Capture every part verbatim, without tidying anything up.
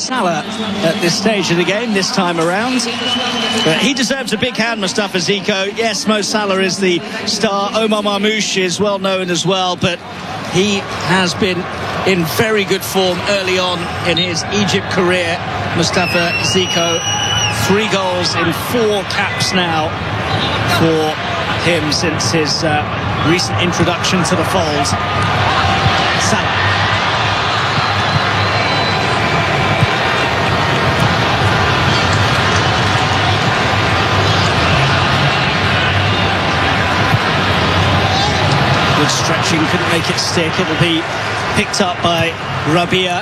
Salah at this stage of the game, this time around. But he deserves a big hand, Mustafa Zico. Yes, Mo Salah is the star. Omar Marmoush is well known as well, but he has been in very good form early on in his Egypt career. Mustafa Zico, three goals in four caps now for him since his uh, recent introduction to the fold. Salah. Good stretching, couldn't make it stick. It'll be picked up by Rabia.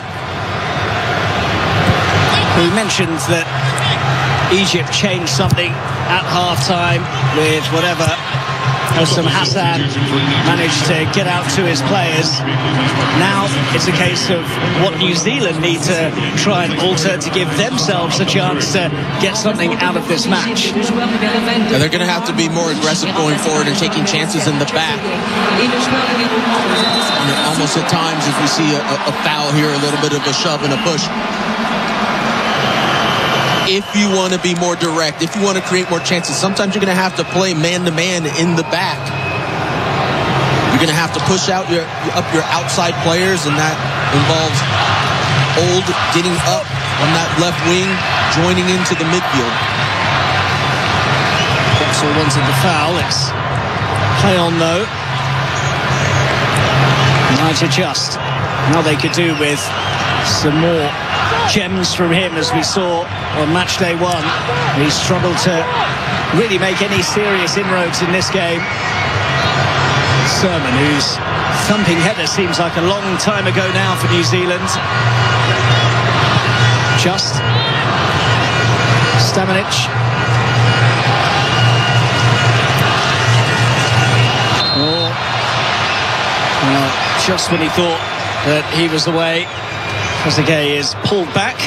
We mentioned that Egypt changed something at half-time with whatever Osam Hassan managed to get out to his players. Now it's a case of what New Zealand need to try and alter to give themselves a chance to get something out of this match. Yeah, they're going to have to be more aggressive going forward and taking chances in the back. And almost at times, if we see a, a foul here, a little bit of a shove and a push. If you want to be more direct, if you want to create more chances, sometimes you're going to have to play man-to-man in the back. You're going to have to push out your up your outside players, and that involves Old getting up on that left wing, joining into the midfield. Boxall wanted the foul. It's play on though. Might adjust. Now they could do with some more gems from him, as we saw on match day one. He struggled to really make any serious inroads in this game. Sermon, whose thumping header seems like a long time ago now for New Zealand. Just Stamanic. Oh, well, just when he thought that he was away, Trezeguet is pulled back.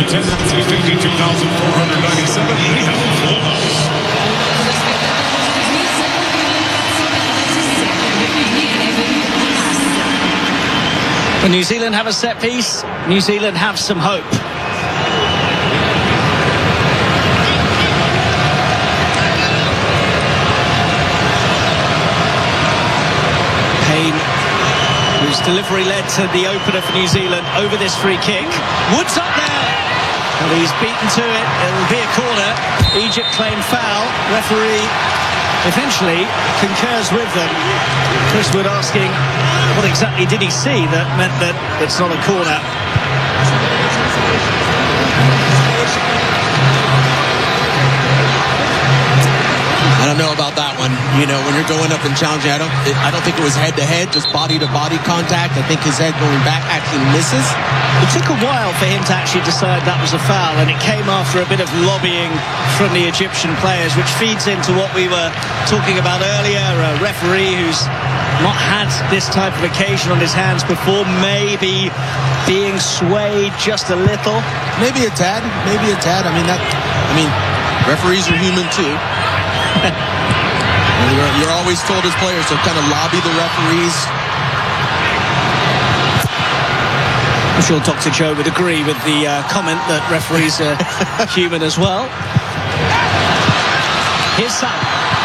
When New Zealand have a set piece, New Zealand have some hope. Payne, whose delivery led to the opener for New Zealand over this free kick. Woods up there, and he's beaten to it. It'll be a corner. Egypt claim foul. Referee eventually concurs with them. Chris Wood asking what exactly did he see that meant that it's not a corner. I don't know about that one. You know, when you're going up and challenging, I don't, I don't think it was head-to-head, just body-to-body contact. I think his head going back actually misses. It took a while for him to actually decide that was a foul, and it came after a bit of lobbying from the Egyptian players, which feeds into what we were talking about earlier. A referee who's not had this type of occasion on his hands before, maybe being swayed just a little. Maybe a tad, maybe a tad. I mean, that. I mean, referees are human too. you're, you're always told as players to kind of lobby the referees. I'm sure Doctor Joe would agree with the uh, comment that referees are human as well. Here's Salah.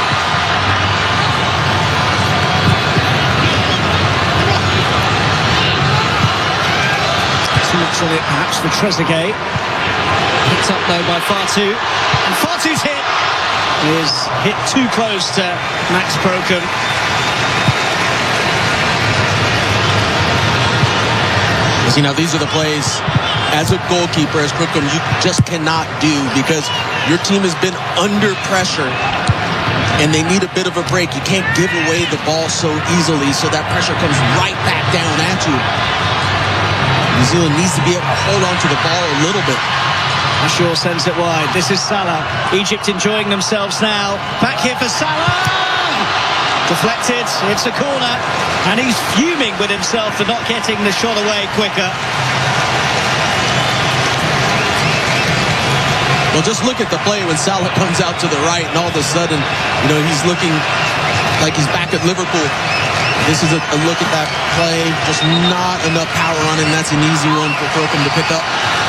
Too much on it perhaps for Trezeguet. Picked up though by Fatou. And Fatou's hit is hit too close to Max Prokum. You know, these are the plays as a goalkeeper, as Prokum, you just cannot do, because your team has been under pressure and they need a bit of a break. You can't give away the ball so easily, so that pressure comes right back down at you. New Zealand needs to be able to hold on to the ball a little bit. Ashore sends it wide. This is Salah. Egypt enjoying themselves now. Back here for Salah. Deflected. It's a corner. And he's fuming with himself for not getting the shot away quicker. Well, just look at the play when Salah comes out to the right, and all of a sudden, you know, he's looking like he's back at Liverpool. This is a, a look at that play. Just not enough power on it, and that's an easy one for Prokum to pick up.